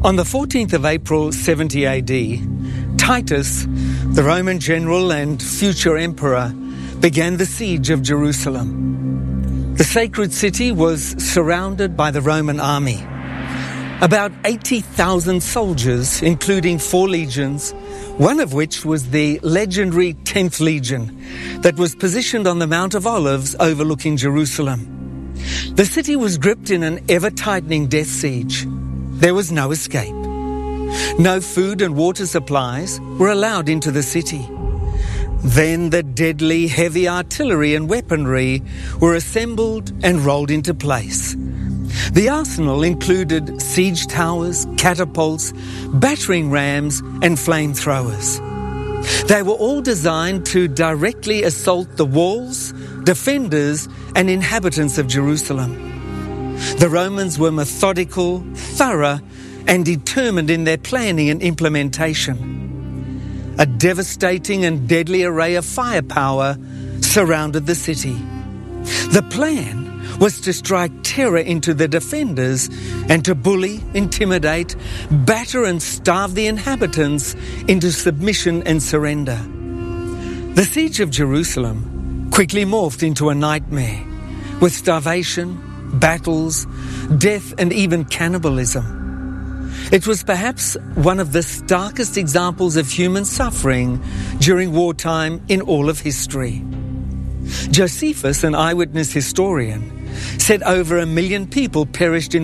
On the 14th of April 70 AD, Titus, the Roman general and future emperor, began the siege of Jerusalem. The sacred city was surrounded by the Roman army. About 80,000 soldiers, including 4 legions, one of which was the legendary 10th Legion that was positioned on the Mount of Olives overlooking Jerusalem. The city was gripped in an ever-tightening death siege. There was no escape. No food and water supplies were allowed into the city. Then the deadly heavy artillery and weaponry were assembled and rolled into place. The arsenal included siege towers, catapults, battering rams, and flamethrowers. They were all designed to directly assault the walls, defenders, and inhabitants of Jerusalem. The Romans were methodical, thorough, and determined in their planning and implementation. A devastating and deadly array of firepower surrounded the city. The plan was to strike terror into the defenders and to bully, intimidate, batter and starve the inhabitants into submission and surrender. The siege of Jerusalem quickly morphed into a nightmare, with starvation, battles, death and even cannibalism. It was perhaps one of the starkest examples of human suffering during wartime in all of history. Josephus, an eyewitness historian, said over 1 million people perished in